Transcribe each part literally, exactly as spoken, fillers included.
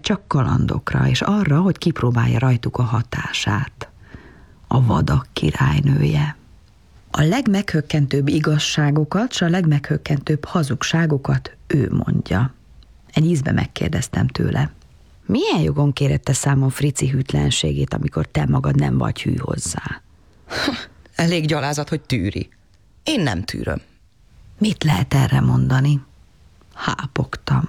csak kalandokra, és arra, hogy kipróbálja rajtuk a hatását. A vadak királynője. A legmeghökkentőbb igazságokat, s a legmeghökkentőbb hazugságokat ő mondja. Egy ízbe megkérdeztem tőle. Milyen jogon kéred te számon Frici hűtlenségét, amikor te magad nem vagy hű hozzá? Elég gyalázat, hogy tűri. Én nem tűröm. Mit lehet erre mondani? Hápogtam.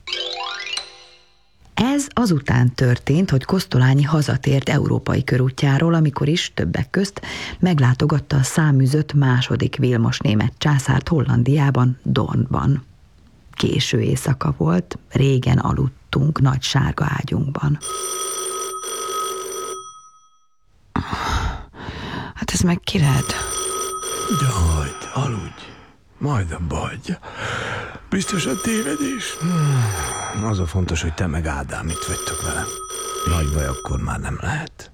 Ez azután történt, hogy Kosztolányi hazatért európai körútjáról, amikor is többek közt meglátogatta a száműzött második Vilmos német császárt Hollandiában, Dornban. Késő éjszaka volt, régen aludtunk nagy sárga ágyunkban. Hát ez meg ki lehet? De hagyd, aludj, majd a bagy. Biztos a tévedés? Hmm. Az a fontos, hogy te meg Ádám itt vagytok velem. Nagy baj akkor már nem lehet.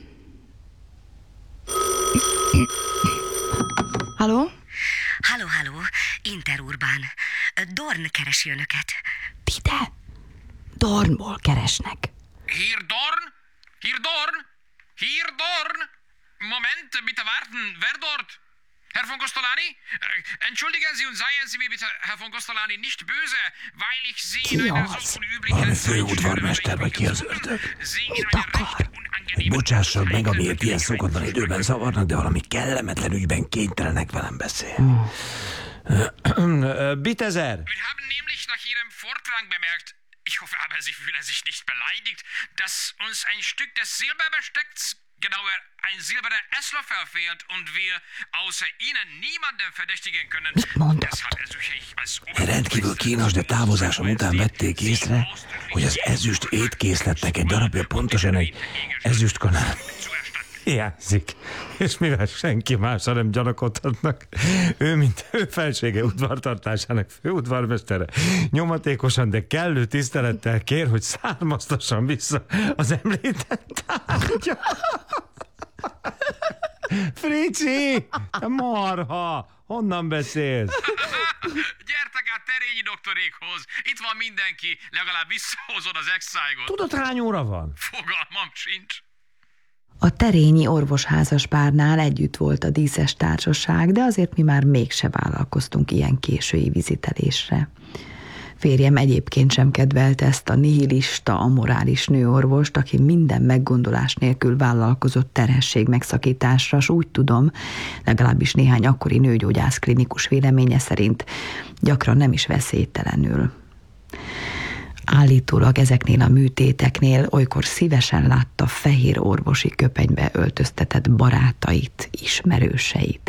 Halló? Halló, halló, Interurbán. Dorn keresi önöket. Ide? Dornból keresnek. Hier Dorn? Hier Dorn? Hier Dorn? Moment, bitte warten. Wer dort? Herr von Kostolany? Entschuldigen Sie und seien Sie mir bitte, Herr von Kostolany, nicht böse, weil ich Sie in einer so unüblichen... Valami főudvarmester vagy ki az ördög? Mit akar? Hogy bocsássad meg, amiért ilyen szokatlan időben zavarnak, de valami kellemetlen ügyben kénytelenek velem beszélni. Bitezer! Wir haben nämlich nach Ihrem Vortrag bemerkt, ich hoffe aber, Sie fühlen sich nicht beleidigt, dass uns ein Stück des Silberbestecks, genauer ein silberner Esslöffel fehlt und wir außer Ihnen niemanden verdächtigen können. Deshalb ersuche ich als Rendkívül kínos, de távozásom után vették észre, hogy az ezüst étkészletnek egy darabja pontosan egy ezüstkanál. Hiányzik, és mivel senki másra nem gyanakodhatnak, ő, mint ő felsége udvartartásának főudvarmestere, nyomatékosan, de kellő tisztelettel kér, hogy származtassam vissza az említett tárgya. Frici! Marha! Honnan beszélsz? Gyertek át Terényi doktorékhoz, itt van mindenki, legalább visszahozod az exájgot. Tudod, hány óra van? Fogalmam sincs. A terényi orvosházas párnál együtt volt a díszes társaság, de azért mi már mégse vállalkoztunk ilyen késői vizitelésre. Férjem egyébként sem kedvelte ezt a nihilista, amorális nőorvost, aki minden meggondolás nélkül vállalkozott terhesség megszakításra, s úgy tudom, legalábbis néhány akkori nőgyógyász klinikus véleménye szerint gyakran nem is veszélytelenül. Állítólag ezeknél a műtéteknél olykor szívesen látta fehér orvosi köpenybe öltöztetett barátait, ismerőseit.